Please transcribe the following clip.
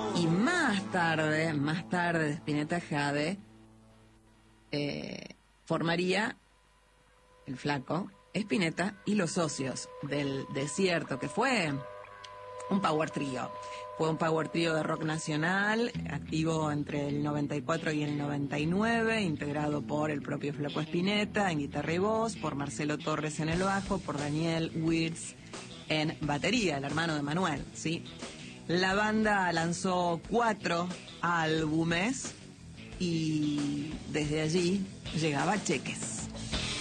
Y más tarde de Spinetta Jade, formaría el Flaco, Spinetta y los Socios del Desierto, que fue un power trío. Fue un power trío de rock nacional, activo entre el 94 y el 99, integrado por el propio Flaco Spinetta en guitarra y voz, por Marcelo Torres en el bajo, por Daniel Wirtz en batería, el hermano de Manuel, ¿sí? La banda lanzó 4 álbumes y desde allí llegaba Cheques.